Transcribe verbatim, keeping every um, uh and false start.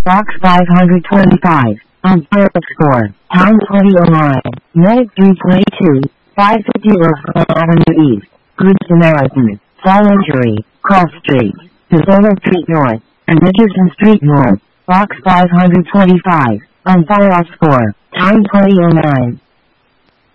Box five hundred twenty-five. On fire score. Time twenty oh nine. Medic three twenty-two. five fifty Roseland Avenue East. Good Samaritan. Fall injury. Cross Street. DeSoto Street North. And Richardson Street North. Box five hundred twenty-five. On fire score. Time twenty oh nine.